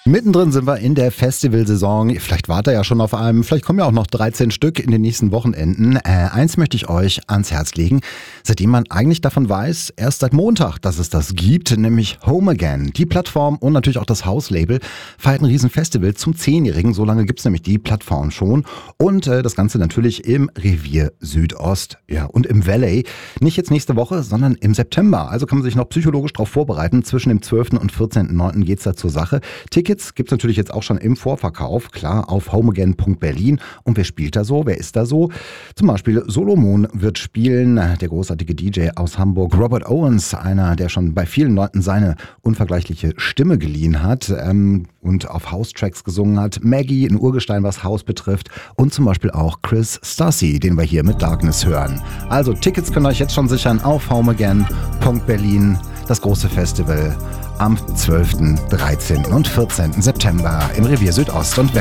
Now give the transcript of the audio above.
Mittendrin sind wir in der Festivalsaison. Vielleicht wart ihr ja schon auf einem, vielleicht kommen ja auch noch 13 Stück in den nächsten Wochenenden. Eins möchte ich euch ans Herz legen, seitdem man eigentlich davon weiß, erst seit Montag, dass es das gibt, nämlich Home Again. Die Plattform und natürlich auch das Hauslabel feiert ein Riesenfestival zum 10-Jährigen. So lange gibt es nämlich die Plattform schon. Und das Ganze natürlich im Revier Südost, ja, und im Valley. Nicht jetzt nächste Woche, sondern im September. Also kann man sich noch psychologisch darauf vorbereiten. Zwischen dem 12. und 14.09. geht's da zur Sache. Tickets gibt es natürlich jetzt auch schon im Vorverkauf, klar, auf homeagain.berlin. Und wer spielt da so? Wer ist da so? Zum Beispiel Solomon wird spielen, der großartige DJ aus Hamburg. Robert Owens, einer, der schon bei vielen Leuten seine unvergleichliche Stimme geliehen hat und auf House-Tracks gesungen hat. Maggie, ein Urgestein, was House betrifft. Und zum Beispiel auch Chris Stassi, den wir hier mit Darkness hören. Also Tickets könnt ihr euch jetzt schon sichern auf homeagain.berlin. Das große Festival am 12., 13. und 14. September im Revier Südost und